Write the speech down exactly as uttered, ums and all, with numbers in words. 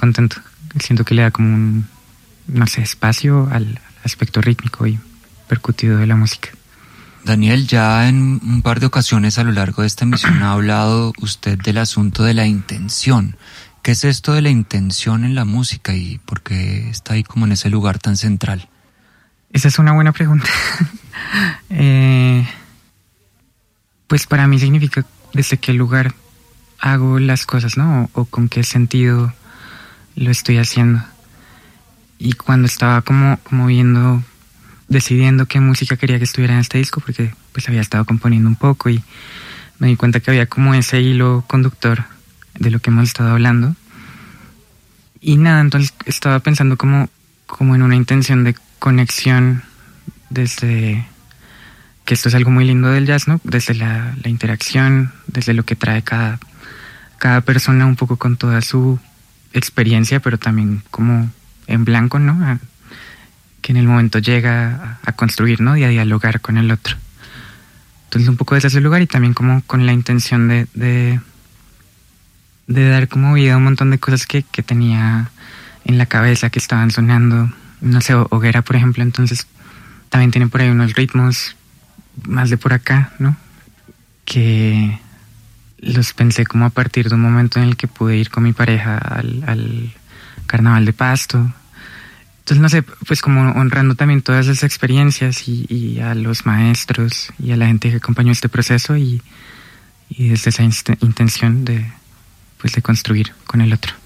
contento. Siento que le da como un, no sé, espacio al aspecto rítmico y percutivo de la música. Daniel, ya en un par de ocasiones a lo largo de esta emisión ha hablado usted del asunto de la intención. ¿Qué es esto de la intención en la música y por qué está ahí como en ese lugar tan central? Esa es una buena pregunta. eh, pues para mí significa desde qué lugar hago las cosas, ¿no? O, o con qué sentido lo estoy haciendo. Y cuando estaba como, como viendo... decidiendo qué música quería que estuviera en este disco, porque pues había estado componiendo un poco y me di cuenta que había como ese hilo conductor de lo que hemos estado hablando. Y nada, entonces estaba pensando como, como en una intención de conexión desde que esto es algo muy lindo del jazz, ¿no? Desde la, la interacción, desde lo que trae cada, cada persona un poco con toda su experiencia, pero también como en blanco, ¿no? A, que en el momento llega a, a construir, ¿no? Y a dialogar con el otro. Entonces un poco desde ese lugar y también como con la intención de, de, de dar como vida a un montón de cosas que, que tenía en la cabeza, que estaban sonando. No sé, Hoguera, por ejemplo, entonces también tiene por ahí unos ritmos más de por acá, ¿no? Que los pensé como a partir de un momento en el que pude ir con mi pareja al, al Carnaval de Pasto. Entonces, no sé, pues como honrando también todas esas experiencias y, y a los maestros y a la gente que acompañó este proceso y, y desde esa inst- intención de, pues de construir con el otro.